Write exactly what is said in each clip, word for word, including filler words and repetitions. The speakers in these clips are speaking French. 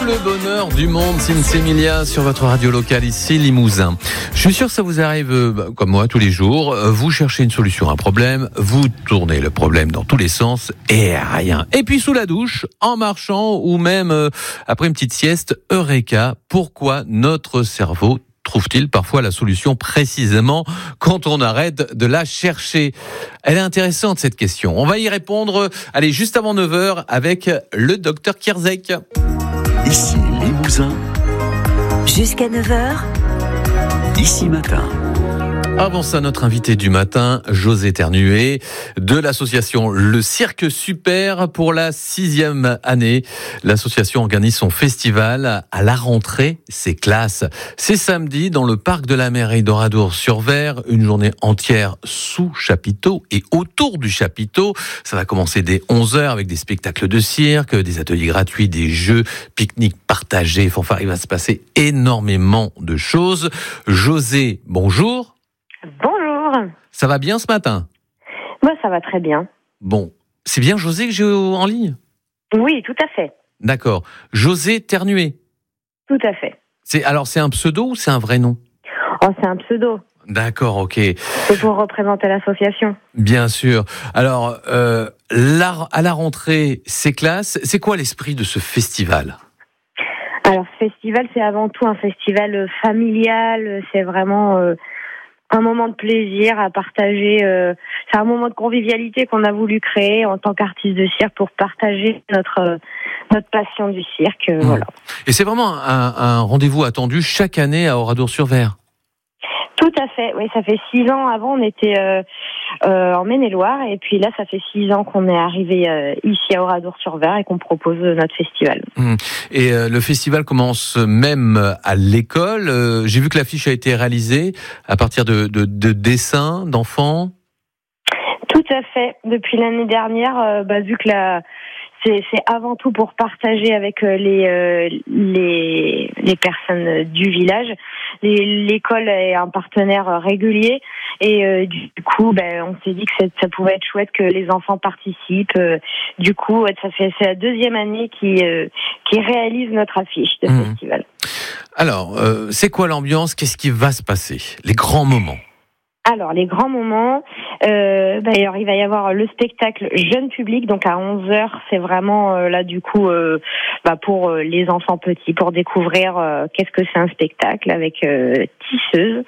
Le bonheur du monde, Sinsemilia sur votre radio locale ici, Limousin. Je suis sûr que ça vous arrive, euh, bah, comme moi, tous les jours. Euh, vous cherchez une solution à un problème, vous tournez le problème dans tous les sens et rien. Et puis sous la douche, en marchant ou même euh, après une petite sieste, eureka, pourquoi notre cerveau trouve-t-il parfois la solution précisément quand on arrête de la chercher? Elle est intéressante cette question. On va y répondre, allez, juste avant neuf heures avec le docteur Kierzek. Ici Limousin. Jusqu'à neuf heures. Ici Matin. Avant ça, notre invité du matin, José Ternuet, de l'association Le Cirque Super pour la sixième année. L'association organise son festival à la rentrée, c'est classe. C'est samedi dans le parc de la mairie d'Oradour-sur-Ver, une journée entière sous chapiteau et autour du chapiteau. Ça va commencer dès onze heures avec des spectacles de cirque, des ateliers gratuits, des jeux, pique-niques partagés, fanfare. Il va se passer énormément de choses. José, bonjour. Bonjour. Ça va bien ce matin? Moi, ça va très bien. Bon, c'est bien José que j'ai en ligne? Oui, tout à fait. D'accord. José Ternuet. Tout à fait. C'est, alors, c'est un pseudo ou c'est un vrai nom? Oh, c'est un pseudo. D'accord, ok. C'est pour représenter l'association. Bien sûr. Alors, euh, la, à la rentrée, c'est classe. C'est quoi l'esprit de ce festival? Alors, ce festival, c'est avant tout un festival familial. C'est vraiment... Euh, un moment de plaisir à partager. Euh, c'est un moment de convivialité qu'on a voulu créer en tant qu'artiste de cirque pour partager notre euh, notre passion du cirque. Euh, mmh. Voilà. Et c'est vraiment un, un rendez-vous attendu chaque année à Oradour-sur-Ver. Tout à fait. Oui, ça fait six ans. Avant, on était euh, euh, en Maine-et-Loire, et puis là, ça fait six ans qu'on est arrivé euh, ici à Oradour-sur-Ver et qu'on propose notre festival. Mmh. Et euh, le festival commence même à l'école. Euh, j'ai vu que l'affiche a été réalisée à partir de, de, de dessins d'enfants. Tout à fait. Depuis l'année dernière, euh, bah, vu que la C'est, c'est avant tout pour partager avec les euh, les les personnes du village. Les, l'école est un partenaire régulier et euh, du coup, ben, on s'est dit que ça pouvait être chouette que les enfants participent. Euh, du coup, ça fait c'est la deuxième année qui euh, qui réalise notre affiche de mmh. festival. Alors, euh, c'est quoi l'ambiance? Qu'est-ce qui va se passer? Les grands moments. Alors, les grands moments, euh, bah, alors, il va y avoir le spectacle jeune public, donc à onze heures, c'est vraiment euh, là du coup euh, bah, pour euh, les enfants petits, pour découvrir euh, qu'est-ce que c'est un spectacle avec euh, Tisseuse,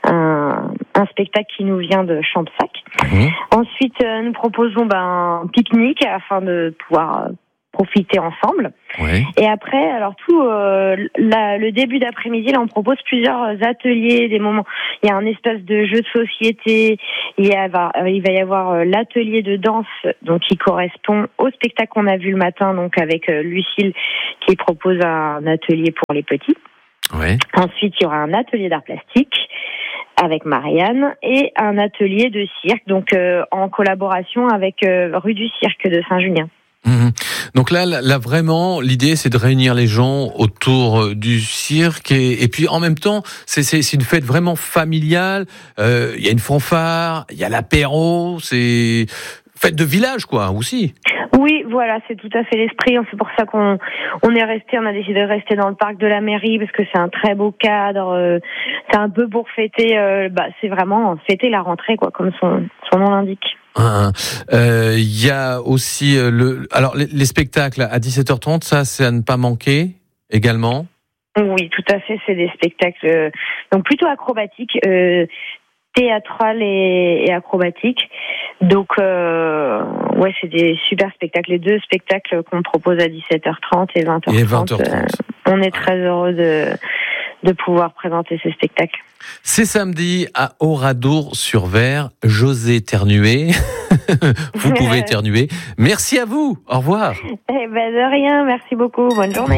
un, un spectacle qui nous vient de Champsac. Mmh. Ensuite, euh, nous proposons bah, un pique-nique afin de pouvoir... Euh, profiter ensemble. Oui. Et après, alors tout euh, la, le début d'après-midi, là, on propose plusieurs ateliers, des moments. Il y a un espace de jeu de société. Il y a, il va y avoir euh, l'atelier de danse, donc qui correspond au spectacle qu'on a vu le matin, donc avec euh, Lucille, qui propose un atelier pour les petits. Oui. Ensuite, il y aura un atelier d'art plastique avec Marianne et un atelier de cirque, donc euh, en collaboration avec euh, rue du Cirque de Saint-Julien. Mmh. Donc là, là, vraiment, l'idée, c'est de réunir les gens autour du cirque et, et puis en même temps, c'est, c'est, c'est une fête vraiment familiale. Euh, il y a une fanfare, il y a l'apéro, c'est fête de village, quoi, aussi. Oui, voilà, c'est tout à fait l'esprit. C'est pour ça qu'on on est resté, on a décidé de rester dans le parc de la mairie parce que c'est un très beau cadre. C'est un peu pour fêter, euh, bah, c'est vraiment fêter la rentrée, quoi, comme son son nom l'indique. Il ah, euh, y a aussi euh, le, alors les, les spectacles à dix-sept heures trente, ça, c'est à ne pas manquer également. Oui, tout à fait. C'est des spectacles euh, donc plutôt acrobatiques. Euh, théâtrale et, et acrobatique. Donc, euh, ouais, c'est des super spectacles. Les deux spectacles qu'on propose à dix-sept heures trente et vingt heures trente. Et vingt heures trente. Euh, on est très heureux de, de pouvoir présenter ces spectacles. C'est samedi à Oradour-sur-Ver. José Ternuet. Vous pouvez éternuer. Merci à vous. Au revoir. Eh ben, de rien. Merci beaucoup. Bonne journée.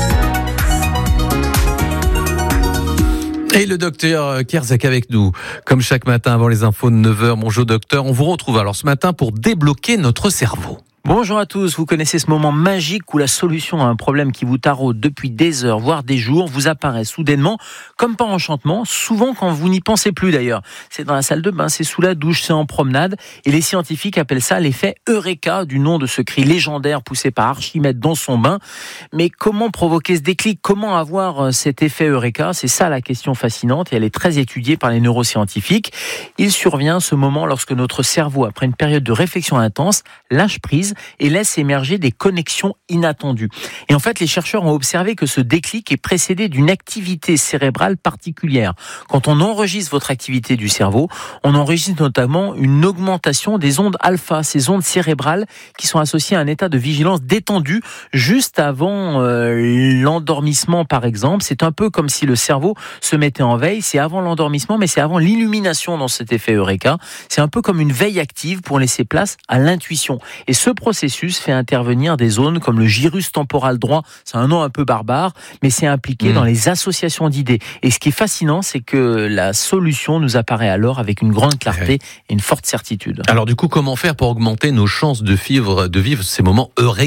Et le docteur Kierzek avec nous, comme chaque matin avant les infos de neuf heures. Bonjour docteur, on vous retrouve alors ce matin pour débloquer notre cerveau. Bonjour à tous, vous connaissez ce moment magique où la solution à un problème qui vous taraude depuis des heures, voire des jours, vous apparaît soudainement, comme par enchantement, souvent quand vous n'y pensez plus d'ailleurs. C'est dans la salle de bain, c'est sous la douche, c'est en promenade, et les scientifiques appellent ça l'effet Eureka, du nom de ce cri légendaire poussé par Archimède dans son bain. Mais comment provoquer ce déclic ? Comment avoir cet effet Eureka ? C'est ça la question fascinante, et elle est très étudiée par les neuroscientifiques. Il survient ce moment lorsque notre cerveau, après une période de réflexion intense, lâche prise et laisse émerger des connexions inattendues. Et en fait, les chercheurs ont observé que ce déclic est précédé d'une activité cérébrale particulière. Quand on enregistre votre activité du cerveau, on enregistre notamment une augmentation des ondes alpha, ces ondes cérébrales qui sont associées à un état de vigilance détendu juste avant euh, l'endormissement, par exemple. C'est un peu comme si le cerveau se mettait en veille. C'est avant l'endormissement, mais c'est avant l'illumination dans cet effet Eureka. C'est un peu comme une veille active pour laisser place à l'intuition. Et ce processus fait intervenir des zones comme le gyrus temporal droit, c'est un nom un peu barbare, mais c'est impliqué mmh. dans les associations d'idées. Et ce qui est fascinant, c'est que la solution nous apparaît alors avec une grande clarté ouais. et une forte certitude. Alors du coup, comment faire pour augmenter nos chances de vivre, de vivre ces moments Eureka ?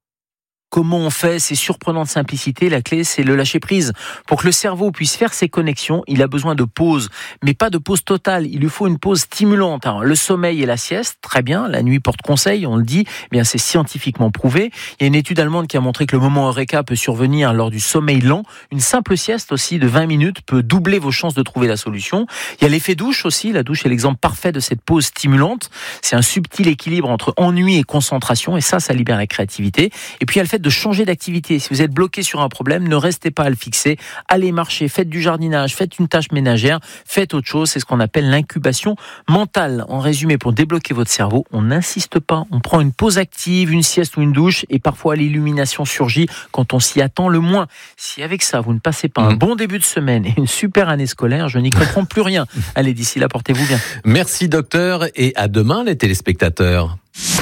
Comment on fait ? C'est surprenant de simplicité. La clé, c'est le lâcher prise. Pour que le cerveau puisse faire ses connexions, il a besoin de pause, mais pas de pause totale. Il lui faut une pause stimulante. Alors, le sommeil et la sieste, très bien. La nuit porte conseil, on le dit. Eh bien, c'est scientifiquement prouvé. Il y a une étude allemande qui a montré que le moment Eureka peut survenir lors du sommeil lent. Une simple sieste aussi de vingt minutes peut doubler vos chances de trouver la solution. Il y a l'effet douche aussi. La douche est l'exemple parfait de cette pause stimulante. C'est un subtil équilibre entre ennui et concentration, et ça, ça libère la créativité. Et puis, il y a le fait de changer d'activité. Si vous êtes bloqué sur un problème, ne restez pas à le fixer. Allez marcher, faites du jardinage, faites une tâche ménagère, faites autre chose. C'est ce qu'on appelle l'incubation mentale. En résumé, pour débloquer votre cerveau, on n'insiste pas. On prend une pause active, une sieste ou une douche, et parfois l'illumination surgit quand on s'y attend le moins. Si avec ça, vous ne passez pas un bon début de semaine et une super année scolaire, je n'y comprends plus rien. Allez, d'ici là, portez-vous bien. Merci docteur, et à demain les téléspectateurs.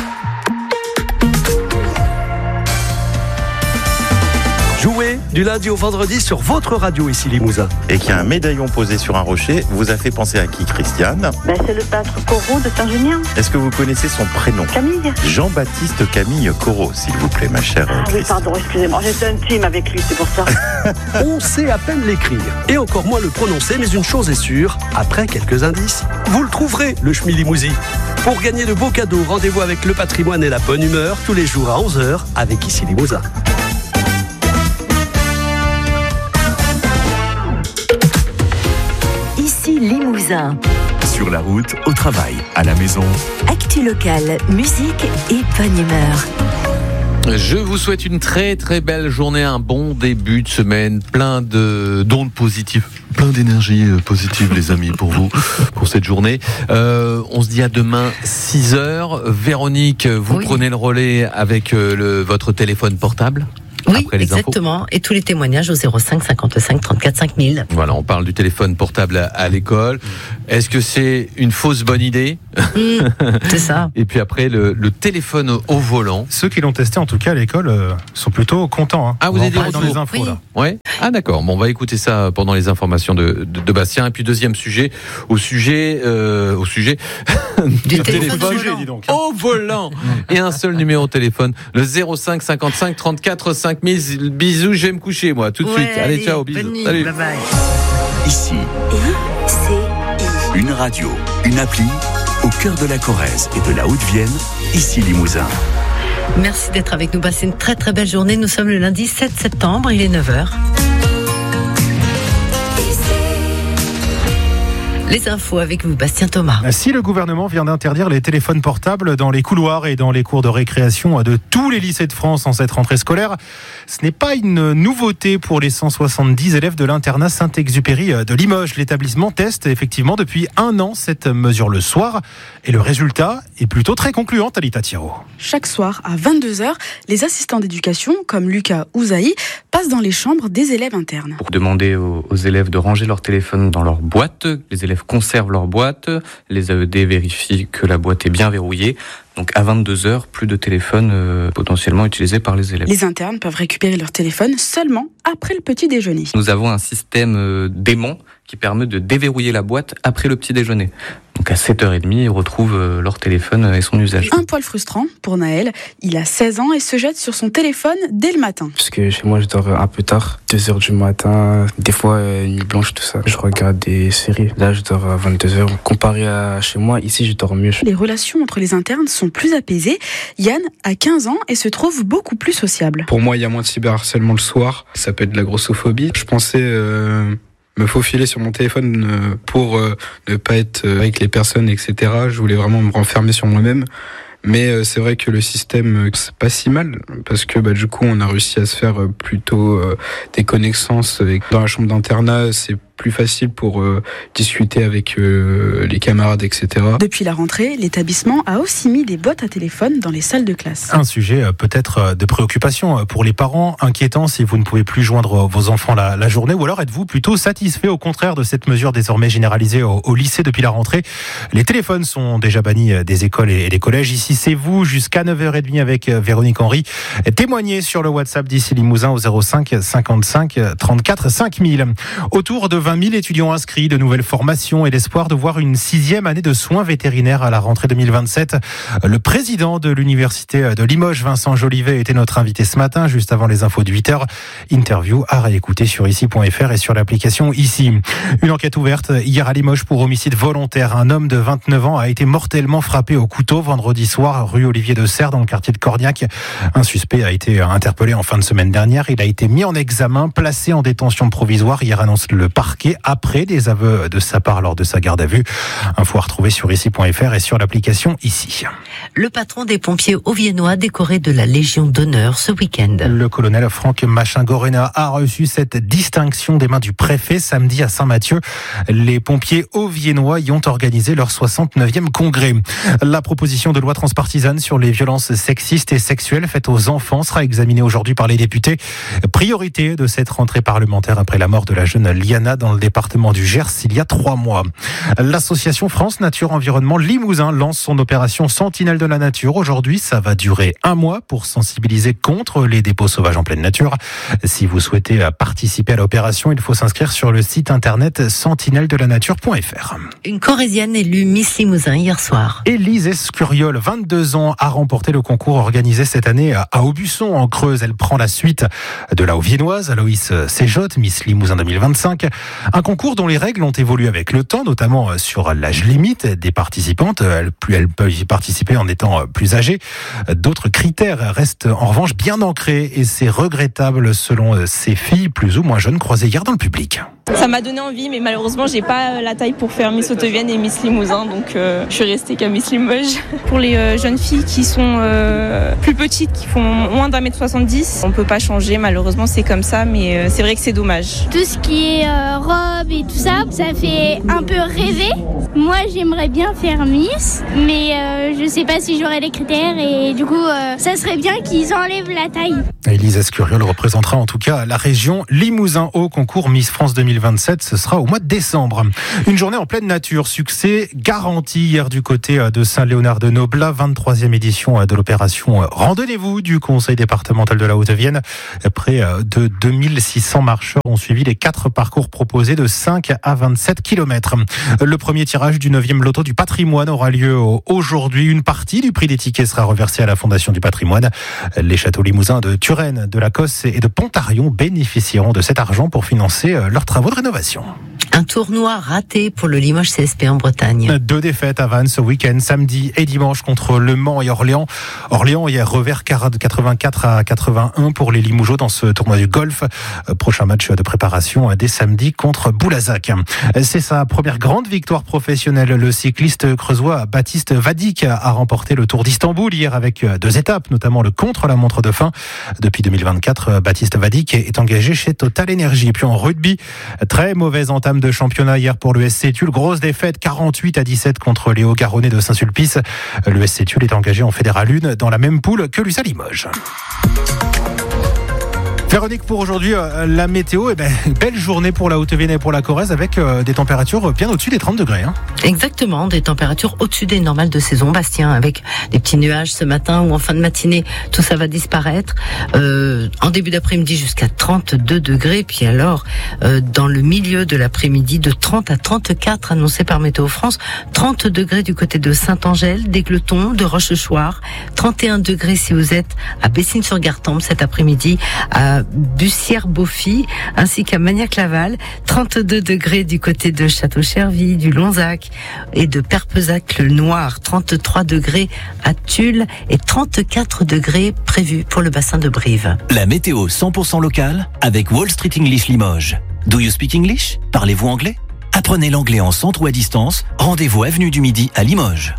Jouer du lundi au vendredi sur votre radio ici Limousin. Et qu'il y a un médaillon posé sur un rocher, vous a fait penser à qui, Christiane ? Ben, c'est le peintre Corot de Saint-Junien. Est-ce que vous connaissez son prénom ? Camille. Jean-Baptiste Camille Corot, s'il vous plaît, ma chère ah, Christiane. Oui, pardon, excusez-moi, j'étais intime avec lui, c'est pour ça. On sait à peine l'écrire, et encore moins le prononcer, mais une chose est sûre, après quelques indices, vous le trouverez, le Schmilimousi. Pour gagner de beaux cadeaux, rendez-vous avec le patrimoine et la bonne humeur, tous les jours à onze heures, avec Ici Limousin. Limousin. Sur la route, au travail, à la maison. Actu locale, musique et bonne humeur. Je vous souhaite une très très belle journée, un bon début de semaine, plein de d'ondes positives, plein d'énergie positive les amis pour vous, pour cette journée. Euh, on se dit à demain six heures. Véronique, vous oui. prenez le relais avec le, votre téléphone portable ? Oui, exactement. Infos. Et tous les témoignages au zéro cinq cinquante-cinq trente-quatre cinq mille. Voilà, on parle du téléphone portable à, à l'école. Est-ce que c'est une fausse bonne idée ? mmh, C'est ça. Et puis après, le, le téléphone au volant. Ceux qui l'ont testé, en tout cas, à l'école, euh, sont plutôt contents. Hein. Ah, vous êtes dans les infos, oui. là. Ouais. Ah, d'accord. Bon, on va écouter ça pendant les informations de, de, de Bastien. Et puis, deuxième sujet, au sujet, euh, au sujet du téléphone, téléphone sujet, dis donc. Au volant. Et un seul numéro de téléphone, le zéro cinq cinquante-cinq trente-quatre cinq mille. Bisous, je vais me coucher, moi, tout de ouais, suite. Allez, allez ciao, bisous. nuit, Salut. Bye bye. Ici, I C I. Une radio, une appli, au cœur de la Corrèze et de la Haute-Vienne, ici Limousin. Merci d'être avec nous. Passez une très très belle journée. Nous sommes le lundi sept septembre, il est neuf heures. Les infos avec vous, Bastien Thomas. Si le gouvernement vient d'interdire les téléphones portables dans les couloirs et dans les cours de récréation de tous les lycées de France en cette rentrée scolaire, ce n'est pas une nouveauté pour les cent soixante-dix élèves de l'internat Saint-Exupéry de Limoges. L'établissement teste effectivement depuis un an cette mesure le soir et le résultat est plutôt très concluant, Talita Thiraud. Chaque soir à vingt-deux heures, les assistants d'éducation comme Lucas ou Zaï passent dans les chambres des élèves internes. Pour demander aux, aux élèves de ranger leur téléphone dans leur boîte, les élèves conservent leur boîte, les A E D vérifient que la boîte est bien verrouillée. Donc à vingt-deux heures, plus de téléphone euh, potentiellement utilisé par les élèves. Les internes peuvent récupérer leur téléphone seulement après le petit déjeuner. Nous avons un système euh, d'aimant qui permet de déverrouiller la boîte après le petit déjeuner. Donc Donc à sept heures trente, ils retrouvent leur téléphone et son usage. Un poil frustrant pour Naël. Il a seize ans et se jette sur son téléphone dès le matin. Parce que chez moi, je dors un peu tard, deux heures du matin, des fois euh, nuit blanche, tout ça. Je regarde des séries. Là, je dors à vingt-deux heures. Comparé à chez moi, ici, je dors mieux. Les relations entre les internes sont plus apaisées. Yann a quinze ans et se trouve beaucoup plus sociable. Pour moi, il y a moins de cyberharcèlement le soir. Ça peut être de la grossophobie. Je pensais euh, me faufiler sur mon téléphone euh, pour euh, ne pas être euh, avec les personnes, et cetera. Je voulais vraiment me renfermer sur moi-même. Mais euh, c'est vrai que le système, euh, c'est pas si mal, parce que bah, du coup, on a réussi à se faire euh, plutôt euh, des connaissances. Avec... Dans la chambre d'internat, c'est plus facile pour euh, discuter avec euh, les camarades, et cetera. Depuis la rentrée, l'établissement a aussi mis des bottes à téléphone dans les salles de classe. Un sujet euh, peut-être de préoccupation pour les parents, inquiétant si vous ne pouvez plus joindre vos enfants la, la journée, ou alors êtes-vous plutôt satisfait au contraire de cette mesure désormais généralisée au, au lycée depuis la rentrée? Les téléphones sont déjà bannis des écoles et, et des collèges. Ici, c'est vous jusqu'à neuf heures trente avec Véronique Henry. Témoignez sur le WhatsApp d'ici Limousin au zéro cinq cinquante-cinq trente-quatre cinq mille. Autour de vingt mille étudiants inscrits, de nouvelles formations et l'espoir de voir une sixième année de soins vétérinaires à la rentrée deux mille vingt-sept. Le président de l'université de Limoges, Vincent Jolivet, était notre invité ce matin, juste avant les infos de huit heures. Interview à réécouter sur ici point f r et sur l'application Ici. Une enquête ouverte hier à Limoges pour homicide volontaire. Un homme de vingt-neuf ans a été mortellement frappé au couteau vendredi soir, rue Olivier de Serres, dans le quartier de Corniac. Un suspect a été interpellé en fin de semaine dernière. Il a été mis en examen, placé en détention provisoire. Hier annonce le parquet, après des aveux de sa part lors de sa garde à vue. Info à retrouver sur ici point f r et sur l'application Ici. Le patron des pompiers auviennois décoré de la Légion d'honneur ce week-end. Le colonel Franck Machin-Gorena a reçu cette distinction des mains du préfet samedi à Saint-Mathieu. Les pompiers auviennois y ont organisé leur soixante-neuvième congrès. La proposition de loi transpartisane sur les violences sexistes et sexuelles faites aux enfants sera examinée aujourd'hui par les députés. Priorité de cette rentrée parlementaire après la mort de la jeune Liana dans le département du Gers il y a trois mois. L'association France Nature Environnement Limousin lance son opération Sentinelle de la Nature. Aujourd'hui, ça va durer un mois pour sensibiliser contre les dépôts sauvages en pleine nature. Si vous souhaitez participer à l'opération, il faut s'inscrire sur le site internet sentinelle de la nature point f r. Une Corrézienne élue Miss Limousin hier soir. Élise Escuriol, vingt-deux ans, a remporté le concours organisé cette année à Aubusson en Creuse. Elle prend la suite de la Auviennoise, Aloïs Séjotte, Miss Limousin deux mille vingt-cinq. Un concours dont les règles ont évolué avec le temps, notamment sur l'âge limite des participantes. Plus elles peuvent y participer en étant plus âgées. D'autres critères restent en revanche bien ancrés et c'est regrettable selon ces filles plus ou moins jeunes croisées hier dans le public. Ça m'a donné envie, mais malheureusement, j'ai pas la taille pour faire Miss Haute-Vienne et Miss Limousin, donc euh, je suis restée qu'à Miss Limoges. Pour les euh, jeunes filles qui sont euh, plus petites, qui font moins d'un mètre soixante-dix, on peut pas changer, malheureusement, c'est comme ça, mais euh, c'est vrai que c'est dommage. Tout ce qui est euh, robe et tout ça, ça fait un peu rêver. Moi, j'aimerais bien faire Miss, mais euh, je sais pas si j'aurai les critères et du coup, euh, ça serait bien qu'ils enlèvent la taille. Élise Escuriol représentera en tout cas la région Limousin au concours Miss France deux mille vingt-sept. Ce sera au mois de décembre. Une journée en pleine nature. Succès garanti hier du côté de Saint-Léonard-de-Noblat. vingt-troisième édition de l'opération Randonnez-vous du Conseil départemental de la Haute-Vienne. Près de deux mille six cents marcheurs ont suivi les quatre parcours proposés de cinq à vingt-sept kilomètres. Le premier tirage du neuvième loto du patrimoine aura lieu aujourd'hui. Une partie du prix des tickets sera reversée à la Fondation du patrimoine. Les châteaux limousins de Turenne, de la Cosse et de Pontarion bénéficieront de cet argent pour financer leurs travaux de rénovation. Un tournoi raté pour le Limoges C S P en Bretagne. Deux défaites à Vannes ce week-end, samedi et dimanche contre Le Mans et Orléans. Orléans hier revers quatre-vingt-quatre à quatre-vingt-un pour les Limougeaux dans ce tournoi du golf. Prochain match de préparation dès samedi contre Boulazac. C'est sa première grande victoire professionnelle. Le cycliste creusois Baptiste Vadik a remporté le Tour d'Istanbul hier avec deux étapes, notamment le contre-la-montre de fin. Depuis deux mille vingt-quatre, Baptiste Vadik est engagé chez Total Energy. Et puis en rugby, très mauvaise entame de championnat hier pour le S C Tulle. Grosse défaite quarante-huit à dix-sept contre les Hauts-Garonnais de Saint-Sulpice. Le S C Tulle est engagé en Fédéral un dans la même poule que l'U S A Limoges. Véronique, pour aujourd'hui, euh, la météo, eh ben, belle journée pour la Haute-Vienne et pour la Corrèze avec euh, des températures bien au-dessus des trente degrés. Hein. Exactement, des températures au-dessus des normales de saison, Bastien, avec des petits nuages ce matin ou en fin de matinée, tout ça va disparaître. Euh, en début d'après-midi jusqu'à trente-deux degrés, puis alors euh, dans le milieu de l'après-midi de trente à trente-quatre annoncé par Météo France, trente degrés du côté de Saint-Angèle, d'Égletons, de Rochechouart, trente et un degrés si vous êtes à Bessines-sur-Gartempe cet après-midi, à Bussière-Beaufy, ainsi qu'à Magnac-Laval, trente-deux degrés du côté de Château-Chervy, du Lonzac et de Perpezac-le-Noir, trente-trois degrés à Tulle et trente-quatre degrés prévus pour le bassin de Brive. La météo cent pour cent locale avec Wall Street English Limoges. Do you speak English? Parlez-vous anglais? Apprenez l'anglais en centre ou à distance. Rendez-vous avenue du Midi à Limoges.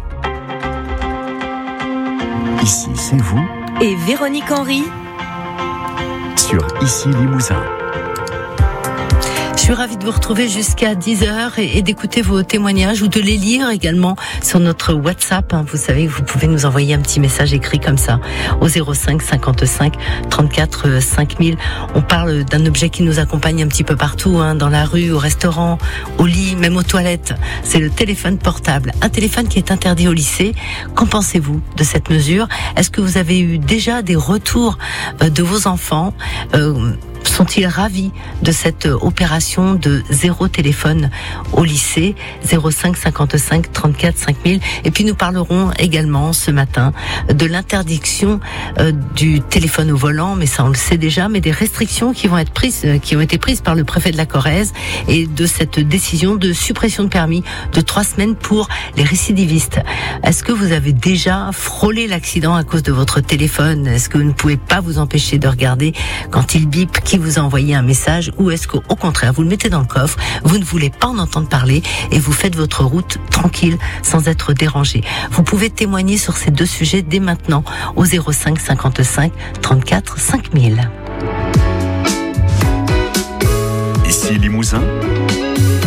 Ici, c'est vous. Et Véronique Henry Sur Ici Limousin. Je suis ravie de vous retrouver jusqu'à dix heures et, et d'écouter vos témoignages ou de les lire également sur notre WhatsApp. Vous savez que vous pouvez nous envoyer un petit message écrit comme ça au zéro cinq cinquante-cinq trente-quatre cinq mille. On parle d'un objet qui nous accompagne un petit peu partout, hein, dans la rue, au restaurant, au lit, même aux toilettes. C'est le téléphone portable. Un téléphone qui est interdit au lycée. Qu'en pensez-vous de cette mesure? Est-ce que vous avez eu déjà des retours euh, de vos enfants? euh, Sont-ils ravis de cette opération de zéro téléphone au lycée? Zéro cinq cinquante-cinq trente-quatre cinq mille. Et puis nous parlerons également ce matin de l'interdiction euh, du téléphone au volant, mais ça on le sait déjà, mais des restrictions qui vont être prises, euh, qui ont été prises par le préfet de la Corrèze, et de cette décision de suppression de permis de trois semaines pour les récidivistes. Est-ce que vous avez déjà frôlé l'accident à cause de votre téléphone? Est-ce que vous ne pouvez pas vous empêcher de regarder quand il bip qui vous a envoyé un message, ou est-ce qu'au contraire vous le mettez dans le coffre, vous ne voulez pas en entendre parler et vous faites votre route tranquille sans être dérangé? Vous pouvez témoigner sur ces deux sujets dès maintenant au zéro cinq cinquante-cinq trente-quatre cinq mille. Ici Limousin,